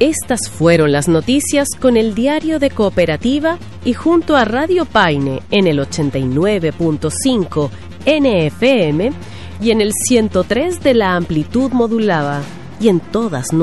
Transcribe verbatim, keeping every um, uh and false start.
Estas fueron las noticias con el Diario de Cooperativa y junto a Radio Paine en el ochenta y nueve punto cinco N F M y en el ciento tres de la amplitud modulada y en todas